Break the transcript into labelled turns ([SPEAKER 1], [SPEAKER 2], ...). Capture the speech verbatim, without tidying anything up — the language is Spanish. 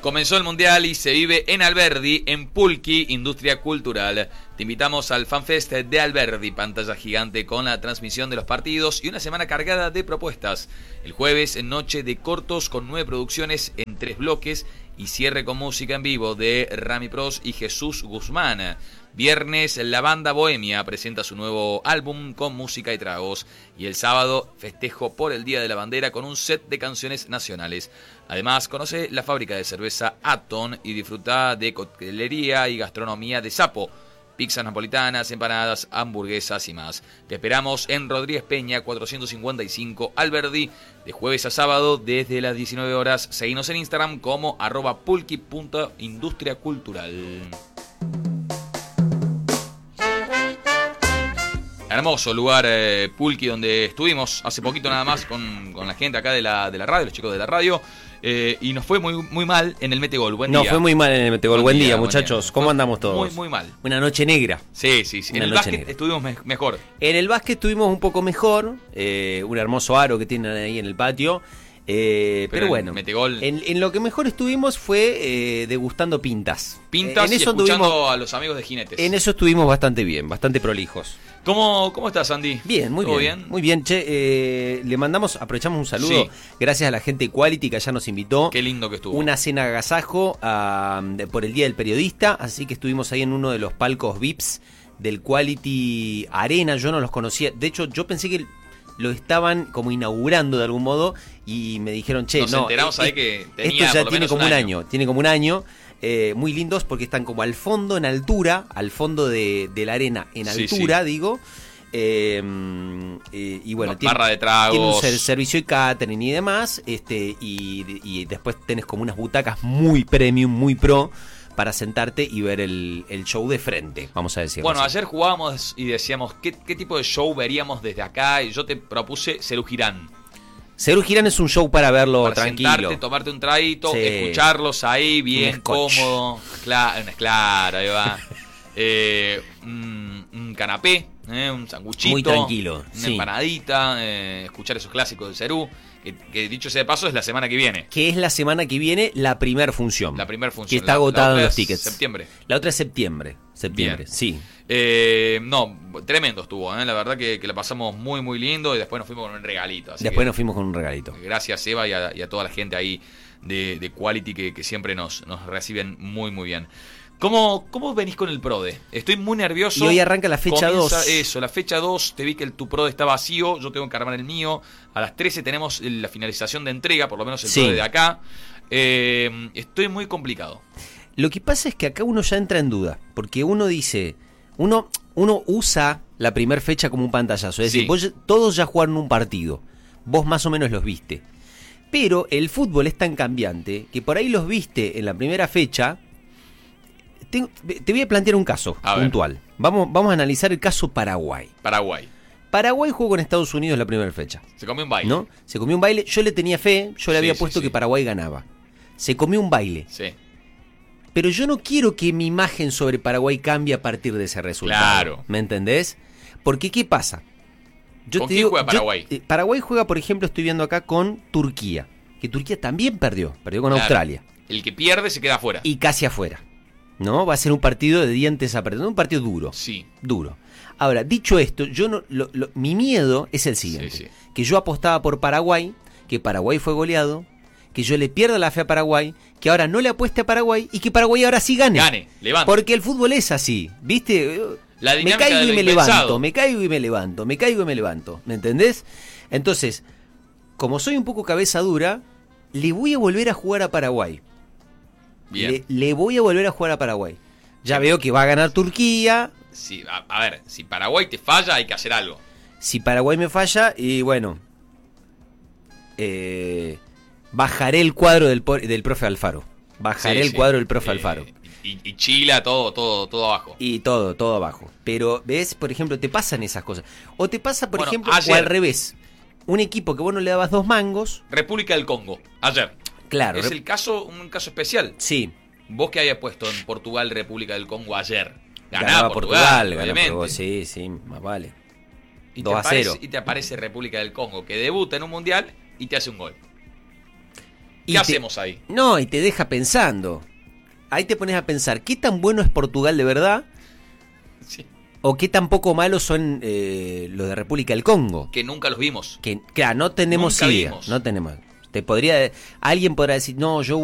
[SPEAKER 1] Comenzó el Mundial y se vive en Alberdi, en Pulqui, Industria Cultural. Te invitamos al FanFest de Alberdi, pantalla gigante con la transmisión de los partidos y una semana cargada de propuestas. El jueves, noche de cortos con nueve producciones en tres bloques y cierre con música en vivo de Rami Pros y Jesús Guzmán. Viernes, la banda Bohemia presenta su nuevo álbum con música y tragos. Y el sábado, festejo por el Día de la Bandera con un set de canciones nacionales. Además, conoce la fábrica de cerveza Aton y disfruta de coctelería y gastronomía de Sapo. Pizzas napolitanas, empanadas, hamburguesas y más. Te esperamos en Rodríguez Peña cuatrocientos cincuenta y cinco Alberdi, de jueves a sábado desde las diecinueve horas. Seguinos en Instagram como arroba pulqui punto industria cultural. Hermoso lugar, eh, Pulqui, donde estuvimos hace poquito nada más con, con la gente acá de la, de la radio, los chicos de la radio, eh, y nos fue muy muy mal en el Metegol. Buen
[SPEAKER 2] no,
[SPEAKER 1] día.
[SPEAKER 2] fue muy mal en el Metegol. Buen, buen día, día, muchachos. Día. ¿Cómo fue andamos todos?
[SPEAKER 1] Muy, muy mal.
[SPEAKER 2] Una noche negra.
[SPEAKER 1] Sí, sí, sí.
[SPEAKER 2] Una
[SPEAKER 1] en el básquet negra. Estuvimos me- mejor.
[SPEAKER 2] En el básquet estuvimos un poco mejor, eh, un hermoso aro que tienen ahí en el patio. Eh, pero, pero bueno,
[SPEAKER 1] Metegol...
[SPEAKER 2] en, en lo que mejor estuvimos fue eh, degustando pintas.
[SPEAKER 1] Pintas
[SPEAKER 2] en eso
[SPEAKER 1] y escuchando
[SPEAKER 2] tuvimos,
[SPEAKER 1] a los amigos de Jinetes.
[SPEAKER 2] En eso estuvimos bastante bien, bastante prolijos.
[SPEAKER 1] ¿Cómo, cómo estás, Andy?
[SPEAKER 2] Bien, muy bien, bien. Muy bien, che, eh, le mandamos, aprovechamos un saludo, sí. Gracias a la gente de Quality que allá nos invitó.
[SPEAKER 1] Qué lindo que estuvo.
[SPEAKER 2] Una cena agasajo a, de, por el Día del Periodista, así que estuvimos ahí en uno de los palcos V I Ps del Quality Arena, yo no los conocía, de hecho yo pensé que lo estaban como inaugurando de algún modo y me dijeron, che,
[SPEAKER 1] Nos
[SPEAKER 2] no,
[SPEAKER 1] enteramos
[SPEAKER 2] eh,
[SPEAKER 1] ahí que tenía
[SPEAKER 2] esto ya
[SPEAKER 1] por
[SPEAKER 2] tiene como
[SPEAKER 1] un
[SPEAKER 2] un
[SPEAKER 1] año.
[SPEAKER 2] año, tiene como un año. Eh, muy lindos porque están como al fondo, en altura, al fondo de, de la arena, en altura, sí, sí. digo. Eh, eh, y bueno,
[SPEAKER 1] no,
[SPEAKER 2] tiene,
[SPEAKER 1] barra de tragos,
[SPEAKER 2] tiene un ser, servicio y catering y demás. Este, y, y después tenés como unas butacas muy premium, muy pro, para sentarte y ver el, el show de frente, vamos a decir.
[SPEAKER 1] Bueno,
[SPEAKER 2] así.
[SPEAKER 1] Ayer jugábamos y decíamos ¿qué, qué tipo de show veríamos desde acá, y yo te propuse Serú Girán.
[SPEAKER 2] Serú Girán es un show para verlo
[SPEAKER 1] para
[SPEAKER 2] tranquilo.
[SPEAKER 1] Sentarte, tomarte un traguito,
[SPEAKER 2] sí.
[SPEAKER 1] escucharlos ahí, bien cómodo. Claro, claro, ahí va. eh, un, un canapé, eh, un sanguchito.
[SPEAKER 2] Muy tranquilo.
[SPEAKER 1] Una
[SPEAKER 2] sí.
[SPEAKER 1] empanadita, eh, escuchar esos clásicos de Serú. Que, que dicho sea de paso, es la semana que viene.
[SPEAKER 2] Que es la semana que viene la primer función.
[SPEAKER 1] La primer función.
[SPEAKER 2] Que está agotada en los tickets.
[SPEAKER 1] Septiembre.
[SPEAKER 2] La otra es septiembre. Septiembre, bien. Sí.
[SPEAKER 1] Eh, no, tremendo estuvo, ¿eh? La verdad que, que la pasamos muy, muy lindo y después nos fuimos con un regalito. Así
[SPEAKER 2] después
[SPEAKER 1] que,
[SPEAKER 2] nos fuimos con un regalito.
[SPEAKER 1] Gracias, Eva, y a, y a toda la gente ahí de, de Quality que, que siempre nos, nos reciben muy, muy bien. ¿Cómo, ¿Cómo venís con el PRODE? Estoy muy nervioso.
[SPEAKER 2] Y hoy arranca la fecha dos.
[SPEAKER 1] Eso, la fecha dos. Te vi que el, tu PRODE está vacío. Yo tengo que armar el mío. A las trece tenemos la finalización de entrega, por lo menos el sí. PRODE de acá. Eh, estoy muy complicado.
[SPEAKER 2] Lo que pasa es que acá uno ya entra en duda. Porque uno dice... Uno, uno usa la primera fecha como un pantallazo. Es decir, sí. vos, todos ya jugaron un partido. Vos más o menos los viste. Pero el fútbol es tan cambiante que por ahí los viste en la primera fecha... Te, te voy a plantear un caso a puntual. Vamos, vamos a analizar el caso Paraguay.
[SPEAKER 1] Paraguay.
[SPEAKER 2] Paraguay jugó con Estados Unidos la primera fecha.
[SPEAKER 1] Se comió un baile.
[SPEAKER 2] ¿No? Se comió un baile. Yo le tenía fe. Yo le sí, había sí, puesto sí. que Paraguay ganaba. Se comió un baile.
[SPEAKER 1] Sí.
[SPEAKER 2] Pero yo no quiero que mi imagen sobre Paraguay cambie a partir de ese resultado.
[SPEAKER 1] Claro.
[SPEAKER 2] ¿Me entendés? Porque ¿qué pasa?
[SPEAKER 1] Yo ¿Con te quién digo, juega Paraguay?
[SPEAKER 2] Yo, eh, Paraguay juega, por ejemplo, estoy viendo acá con Turquía. Que Turquía también perdió. Perdió con claro. Australia.
[SPEAKER 1] El que pierde se queda afuera.
[SPEAKER 2] Y casi afuera. ¿No? Va a ser un partido de dientes apretados, un partido duro.
[SPEAKER 1] Sí.
[SPEAKER 2] Duro. Ahora, dicho esto, yo no, lo, lo, mi miedo es el siguiente. Sí, sí. Que yo apostaba por Paraguay, que Paraguay fue goleado, que yo le pierda la fe a Paraguay, que ahora no le apueste a Paraguay y que Paraguay ahora sí gane.
[SPEAKER 1] Gane, levante.
[SPEAKER 2] Porque el fútbol es así, ¿viste?
[SPEAKER 1] La
[SPEAKER 2] me caigo y me
[SPEAKER 1] impensado.
[SPEAKER 2] levanto, me caigo y me levanto, me caigo y me levanto. ¿Me entendés? Entonces, como soy un poco cabeza dura, le voy a volver a jugar a Paraguay.
[SPEAKER 1] Bien.
[SPEAKER 2] Le, le voy a volver a jugar a Paraguay. Ya sí. veo que va a ganar Turquía.
[SPEAKER 1] Sí, a, a ver, si Paraguay te falla, hay que hacer algo.
[SPEAKER 2] Si Paraguay me falla, y bueno, eh, bajaré el cuadro del, del profe Alfaro. Bajaré sí, el sí. cuadro del profe eh, Alfaro.
[SPEAKER 1] Y, y Chile, todo, todo, todo abajo.
[SPEAKER 2] Y todo, todo abajo. Pero, ¿ves? Por ejemplo, te pasan esas cosas. O te pasa, por
[SPEAKER 1] bueno,
[SPEAKER 2] ejemplo,
[SPEAKER 1] ayer,
[SPEAKER 2] o al revés. Un equipo que vos no le dabas dos mangos.
[SPEAKER 1] República del Congo, ayer.
[SPEAKER 2] Claro.
[SPEAKER 1] Es el caso, un caso especial.
[SPEAKER 2] Sí.
[SPEAKER 1] Vos que habías puesto en Portugal, República del Congo ayer.
[SPEAKER 2] Ganaba, ganaba Portugal, Portugal ganaba, sí, sí, más vale.
[SPEAKER 1] Y dos a cero. Y te aparece República del Congo, que debuta en un mundial y te hace un gol. ¿Qué
[SPEAKER 2] te,
[SPEAKER 1] hacemos ahí?
[SPEAKER 2] No, y te deja pensando. Ahí te pones a pensar, ¿qué tan bueno es Portugal de verdad?
[SPEAKER 1] Sí.
[SPEAKER 2] ¿O qué tan poco malos son eh, los de República del Congo?
[SPEAKER 1] Que nunca los vimos.
[SPEAKER 2] Que, claro, no tenemos
[SPEAKER 1] Nunca
[SPEAKER 2] idea.
[SPEAKER 1] vimos.
[SPEAKER 2] No tenemos. Te podría, alguien podrá decir, no, yo